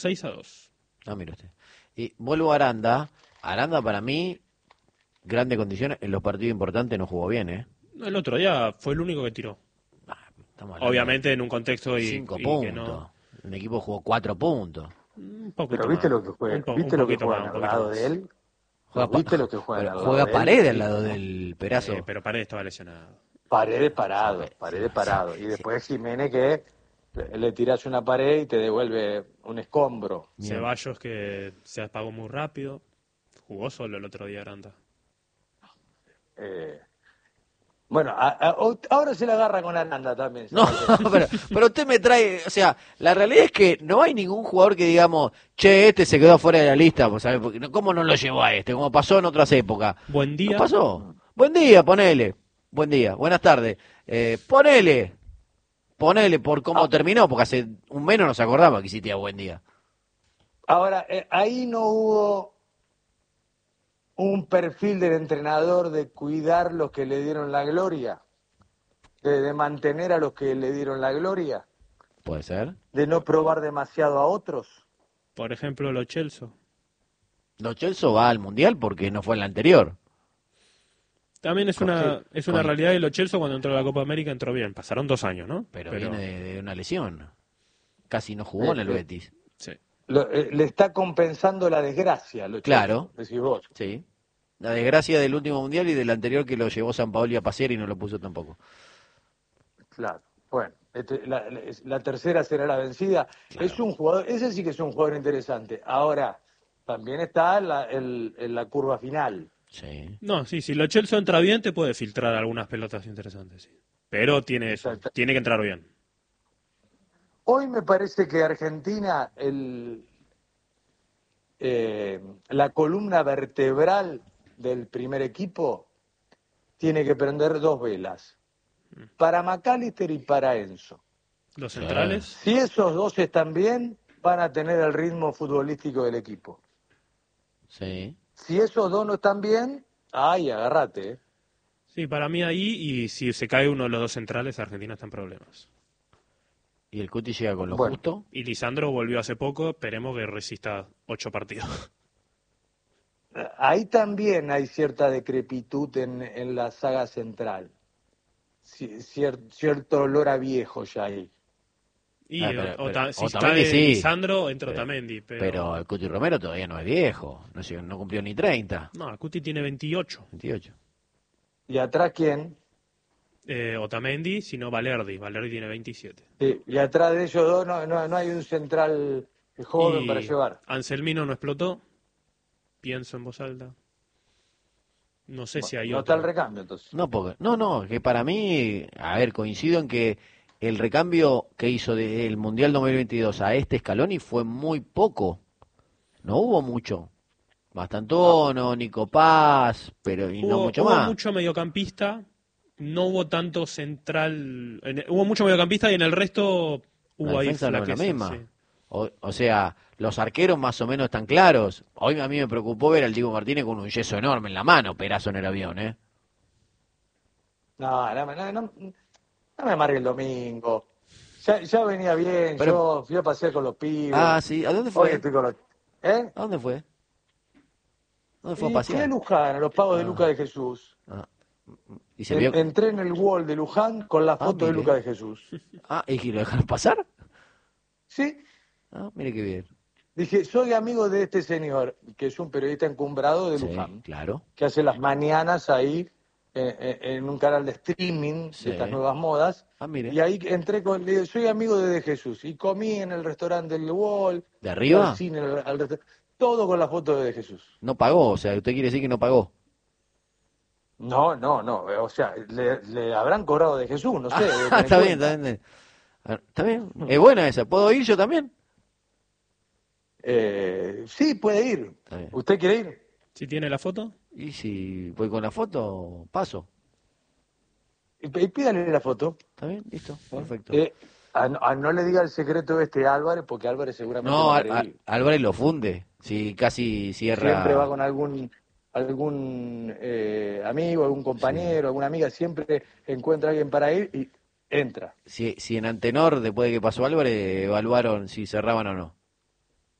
6-2. Ah, mire usted. Y vuelvo a Aranda. Aranda para mí, grandes condiciones. En los partidos importantes no jugó bien, ¿eh? El otro día fue el único que tiró. Estamos hablando Obviamente en un contexto de y 5 que puntos. no... Un equipo jugó 4 puntos. Un Pero poquito ¿viste más. lo que juega? Un ¿Viste lo que poquito juegan más, un al poquito lado más. de él? Juega, ¿Viste lo que juegan pero al lado juega de él? Paredes al Sí, lado ¿no? del Perazo. Pero Paredes estaba lesionado. Paredes Ya, parado, sí, Paredes sí, parado. Y sí. después Jiménez que le tirás una pared y te devuelve un escombro. Bien. Ceballos que se apagó muy rápido. Jugó solo el otro día Aranda. Bueno, ahora se la agarra con Aranda también. No, pero usted me trae, o sea, la realidad es que no hay ningún jugador que digamos, che, este se quedó fuera de la lista, pues, ¿sabe? Porque, ¿cómo no lo llevó a este? Como pasó en otras épocas. Buen No día. pasó. Buen día, ponele. Buen día, buenas tardes. Ponele por cómo terminó, porque hace un menos nos acordaba que existía buen día. Ahora, ahí no hubo un perfil del entrenador de cuidar los que le dieron la gloria, de mantener a los que le dieron la gloria, Puede ser. de no probar demasiado a otros. Por ejemplo, Lo Celso. Lo Chelsea va al Mundial porque no fue en la anterior. También es una realidad que Lo Celso cuando entró a la Copa América entró bien. Pasaron 2 años, ¿no? Pero viene de una lesión. Casi no jugó en el Betis. Sí. Le está compensando la desgracia, lo Claro. decís vos. Sí. La desgracia del último Mundial y del anterior que lo llevó San Paoli a pasear y no lo puso tampoco. Claro. Bueno, la tercera será la vencida. Claro. Es un jugador, ese sí que es un jugador interesante. Ahora, también está en la curva final. Sí. No, sí, si Lo Celso entra bien te puede filtrar algunas pelotas interesantes, sí. Pero tiene que entrar bien. Hoy me parece que Argentina, la columna vertebral del primer equipo, tiene que prender 2 velas. Para McAllister y para Enzo. Los centrales. Si esos 2 están bien, van a tener el ritmo futbolístico del equipo. Sí. Si esos 2 no están bien, ay, agárrate. Sí, para mí ahí, y si se cae uno de los 2 centrales, Argentina está en problemas. Y el Cuti llega con lo Bueno. justo. Y Lisandro volvió hace poco, esperemos que resista 8 partidos. Ahí también hay cierta decrepitud en la saga central. Cierto olor a viejo ya ahí. Y si está Otamendi sí. Lisandro, entra Otamendi. Pero el Cuti Romero todavía no es viejo. No cumplió ni 30. No, Cuti tiene 28. 28. ¿Y atrás quién? Otamendi, sino Valerdi. Valerdi tiene 27. Sí, y atrás de ellos 2 no hay un central joven para llevar. Anselmino no explotó. Pienso en voz alta. No sé si hay no otro. está el recambio, entonces. No, que para mí, a ver, coincido en que el recambio que hizo del Mundial 2022 a este Scaloni fue muy poco. No hubo mucho. Bastantono, Nico Paz, pero no mucho más. Hubo mucho mediocampista, no hubo tanto central. Hubo mucho mediocampista y en el resto hubo La ahí defensa no es la flaqueza, misma. sí. O sea, los arqueros más o menos están claros. Hoy a mí me preocupó ver al Diego Martínez con un yeso enorme en la mano, Perazo en el avión, ¿eh? No me amargue el domingo. Ya venía bien, Pero- yo fui a pasear con los pibes. Ah, sí. ¿A dónde Hoy fue? estoy con los... ¿Eh? ¿A dónde fue? ¿Dónde fue a Y fui pasear? a Luján, a los pagos de Lucas de Jesús. Ah. ¿Y se vio? Entré en el wall de Luján con la foto de mire. Lucas de Jesús. Ah, ¿y lo dejaron pasar? Sí, Ah, mire qué bien. dije, soy amigo de este señor, que es un periodista encumbrado de Sí, Luján, claro. que hace las mañanas ahí en un canal de streaming Sí. de estas nuevas modas. Ah, mire. Y ahí entré con, le digo, soy amigo de Jesús. Y comí en el restaurante del Wall. ¿De arriba? Al cine, todo con la foto de Jesús. No pagó, o sea, usted quiere decir que no pagó. No. O sea, le habrán cobrado de Jesús, no sé. debe tener Está bien, cuenta. está bien. Está bien. Es buena esa. ¿Puedo ir yo también? Sí, puede ir. Está bien. ¿Usted quiere ir? ¿Si tiene la foto? Y si voy con la foto, paso. Y pídale la foto. ¿Está bien? Listo. Perfecto. No le diga el secreto a Álvarez, porque Álvarez seguramente No, va a querer ir. Álvarez lo funde. Si casi cierra. Siempre va con algún amigo, algún compañero, alguna amiga, siempre encuentra a alguien para ir y entra. Si en Antenor, después de que pasó Álvarez, evaluaron si cerraban o no.